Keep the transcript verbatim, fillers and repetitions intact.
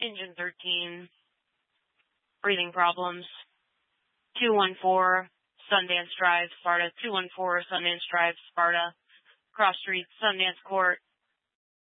Engine thirteen, breathing problems. two one four, Sundance Drive, Sparta. two one four, Sundance Drive, Sparta. Cross Street, Sundance Court,